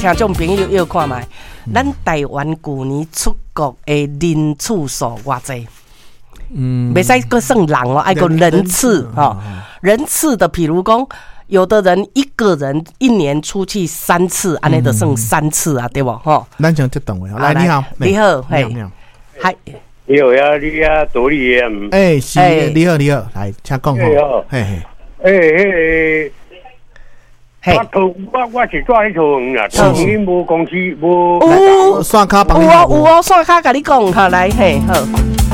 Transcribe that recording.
听众朋友要看卖，咱台湾去年出国的人次数偌济？袂使搁算人哦，爱个人次哈。人次的，比如讲，有的人一个人一年出去3次，安尼就算3次啊，对不？哈。 咱像这档位，来你好， 你好，嘿，嗨， 你好呀，你啊，多利呀， 是，你好，来，请讲吼， 我是做迄种啦，曾经无公司无刷卡帮你有哦，刷卡甲你讲哈，来嘿好。